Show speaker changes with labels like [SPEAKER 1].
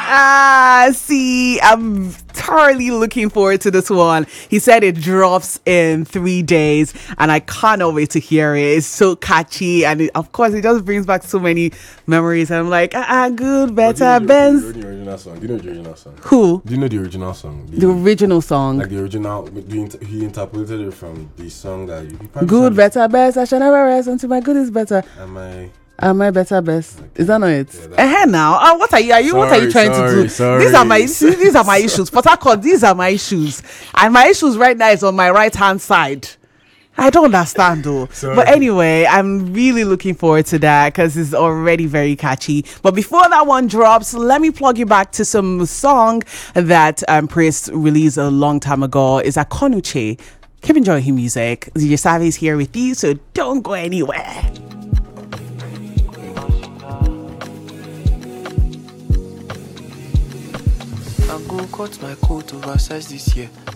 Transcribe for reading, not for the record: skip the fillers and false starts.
[SPEAKER 1] See, I'm thoroughly looking forward to this one. He said it drops in 3 days, and I cannot wait to hear it. It's so catchy, and of course, it just brings back so many memories. And I'm like, good, better, Benz.
[SPEAKER 2] Do you know the original song? Do you know the original song?
[SPEAKER 1] Who?
[SPEAKER 2] Do you know the original song?
[SPEAKER 1] The original song.
[SPEAKER 2] Like the original, he interpreted it from the song that you
[SPEAKER 1] Good, better, best. I shall never rest until my good is better. Am I better, best? Okay. Is that not it? Yeah, now. What are you? What are you trying to do?
[SPEAKER 2] Sorry.
[SPEAKER 1] These are my issues. Port Harcourt, these are my issues, and my issues right now is on my right hand side. I don't understand though. Sorry. But anyway, I'm really looking forward to that because it's already very catchy. But before that one drops, let me plug you back to some song that Prince released a long time ago. It's Akonuche. Keep enjoying his music. DJ Savvy is here with you, so don't go anywhere.
[SPEAKER 3] I go cut my coat oversized this year.